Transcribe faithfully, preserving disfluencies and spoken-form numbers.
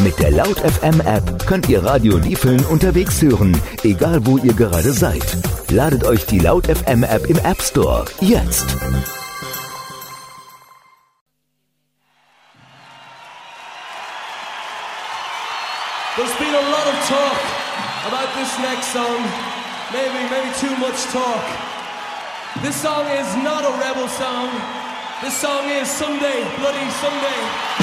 Mit der Laut F M App könnt ihr Radio Liefeln unterwegs hören, egal wo ihr gerade seid. Ladet euch die Laut F M App im App Store jetzt. There's been a lot of talk about this next song. Maybe, maybe too much talk. This song is not a rebel song. This song is Sunday, Bloody Sunday.